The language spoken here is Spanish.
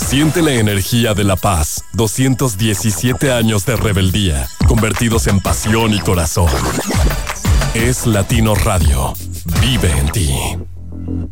Siente la energía de la paz. 217 años de rebeldía, convertidos en pasión y corazón. Es Latino Radio. Vive en ti.